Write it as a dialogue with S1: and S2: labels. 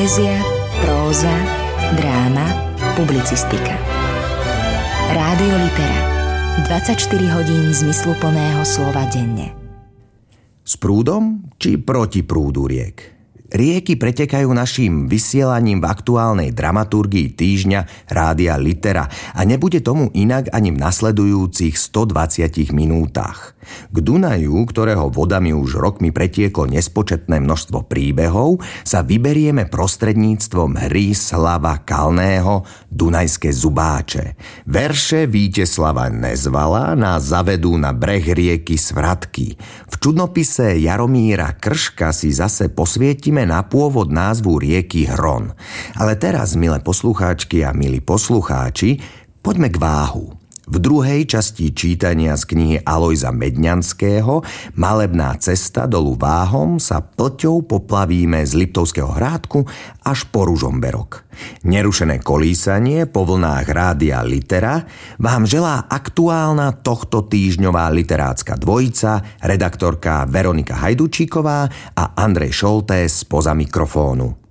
S1: Poézia, próza, dráma, publicistika. Rádio Litera. 24 hodín zmysluplného slova denne.
S2: S prúdom či proti prúdu riek? Rieky pretekajú naším vysielaním v aktuálnej dramaturgii týždňa Rádia Litera a nebude tomu inak ani v nasledujúcich 120 minútach. K Dunaju, ktorého vodami už rokmi pretieklo nespočetné množstvo príbehov, sa vyberieme prostredníctvom hry Slava Kalného Dunajské zubáče. Verše Víteslava Nezvala nás zavedú na breh rieky Svratky. V čudnopise Jaromíra Krška si zase posvietime na pôvod názvu rieky Hron. Ale teraz, milé poslucháčky a milí poslucháči, poďme k Váhu. V druhej časti čítania z knihy Alojza Medňanského Malebná cesta dolu Váhom sa plťou poplavíme z Liptovského Hrádku až po Ružomberok. Nerušené kolísanie po vlnách Rádia Litera vám želá aktuálna tohto týždňová literácka dvojica, redaktorka Veronika Hajdučíková a Andrej Šoltés spoza mikrofónu.